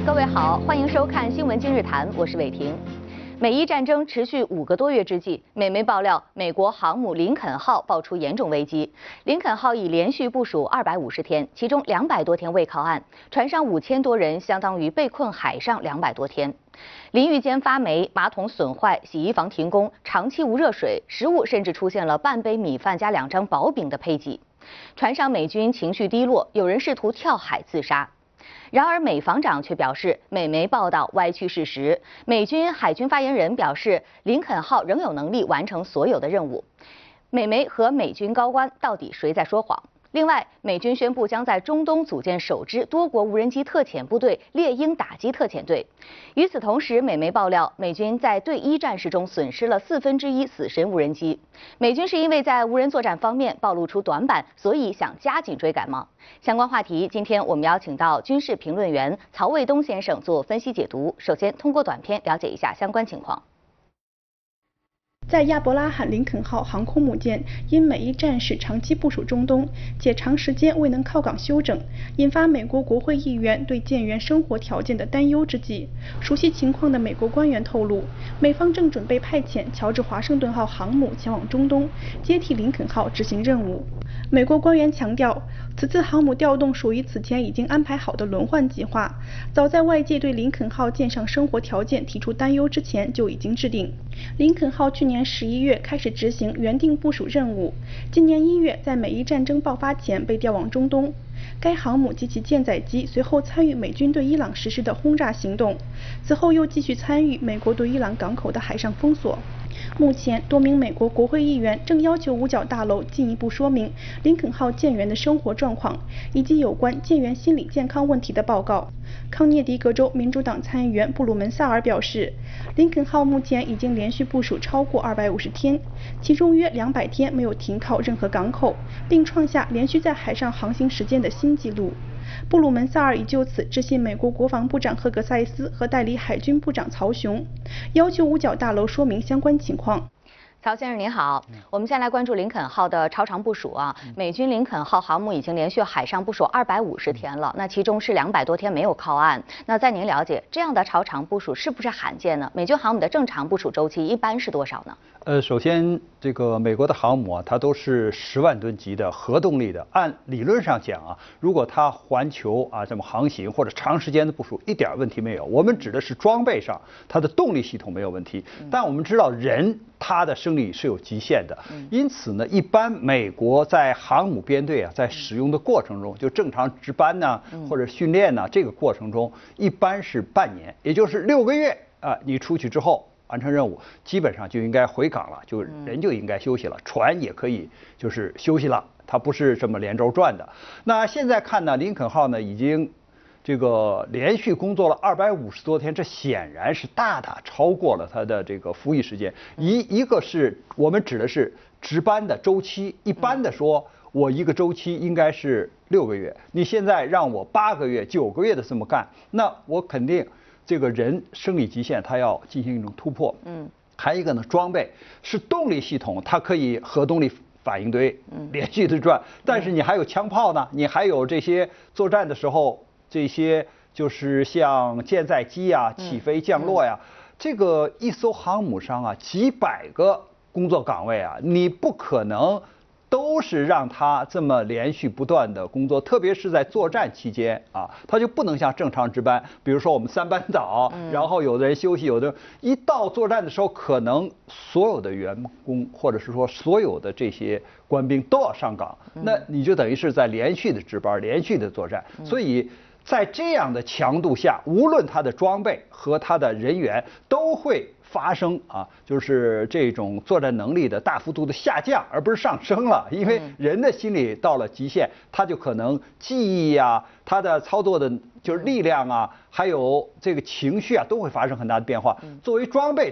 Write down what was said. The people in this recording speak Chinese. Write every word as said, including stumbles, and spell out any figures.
各位好，欢迎收看《新闻今日谈》，我是伟婷。美伊战争持续五个多月之际，美媒爆料，美国航母林肯号爆出严重危机。林肯号已连续部署二百五十天，其中两百多天未靠岸，船上五千多人相当于被困海上两百多天。淋浴间发霉，马桶损坏，洗衣房停工，长期无热水，食物甚至出现了半杯米饭加两张薄饼的配给。船上美军情绪低落，有人试图跳海自杀。然而，美防长却表示，美媒报道歪曲事实。美军海军发言人表示，林肯号仍有能力完成所有的任务。美媒和美军高官到底谁在说谎？另外，美军宣布将在中东组建首支多国无人机特遣部队——猎鹰打击特遣队。与此同时，美媒爆料，美军在对伊战事中损失了四分之一死神无人机。美军是因为在无人作战方面暴露出短板，所以想加紧追赶吗？相关话题，今天我们邀请到军事评论员曹卫东先生做分析解读。首先，通过短片了解一下相关情况。 在亚伯拉罕·林肯号航空母舰因美伊战事长期部署中东，且长时间未能靠港休整，引发美国国会议员对舰员生活条件的担忧之际，熟悉情况的美国官员透露，美方正准备派遣乔治华盛顿号航母前往中东，接替林肯号执行任务。美国官员强调，此次航母调动属于此前已经安排好的轮换计划，早在外界对林肯号舰上生活条件提出担忧之前就已经制定。林肯号去年十一月开始执行原定部署任务，今年一月在美伊战争爆发前被调往中东。该航母及其舰载机随后参与美军对伊朗实施的轰炸行动，此后又继续参与美国对伊朗港口的海上封锁。目前，多名美国国会议员正要求五角大楼进一步说明林肯号舰员的生活状况，以及有关舰员心理健康问题的报告。康涅狄格州民主党参议员布鲁门萨尔表示，林肯号目前已经连续部署超过二百五十天，其中约两百天没有停靠任何港口，并创下连续在海上航行时间的新纪录。布鲁门萨尔已就此致信美国国防部长赫格塞斯和代理海军部长曹雄，要求五角大楼说明相关情况。 曹先生您好，我们先来关注林肯号的超长部署啊。美军林肯号航母已经连续海上部署二百五十天了，那其中是两百多天没有靠岸。那在您了解，这样的超长部署是不是罕见呢？美军航母的正常部署周期一般是多少呢？ 呃，首先，这个美国的航母啊，它都是十万吨级的核动力的。按理论上讲啊，如果它环球啊这么航行或者长时间的部署，一点问题没有。我们指的是装备上，它的动力系统没有问题。但我们知道人他的生理是有极限的，因此呢，一般美国在航母编队啊，在使用的过程中，就正常值班呢、啊、或者训练呢、啊，这个过程中一般是半年，也就是六个月啊，你出去之后。完成任务，基本上就应该回港了，就人就应该休息了，船也可以就是休息了，它不是这么连轴转的。那现在看呢，林肯号呢已经这个连续工作了二百五十多天，这显然是大大超过了它的这个服役时间。一一个是我们指的是值班的周期，一般的说，我一个周期应该是六个月，你现在让我八个月、九个月的这么干，那我肯定。这个人生理极限，他要进行一种突破。嗯，还有一个呢，装备是动力系统，它可以核动力反应堆连续的转，但是你还有枪炮呢，你还有这些作战的时候，这些就是像舰载机啊、起飞降落呀，这个一艘航母上啊，几百个工作岗位啊，你不可能。都是让他这么连续不断的工作，特别是在作战期间啊，他就不能像正常值班，比如说我们三班倒，然后有的人休息，有的一到作战的时候，可能所有的员工或者是说所有的这些官兵都要上岗，那你就等于是在连续的值班，连续的作战，所以在这样的强度下，无论他的装备和他的人员都会。发生啊，就是这种作战能力的大幅度的下降，而不是上升了。因为人的心理到了极限，他就可能记忆啊，他的操作的就是力量啊，还有这个情绪啊，都会发生很大的变化。作为装备。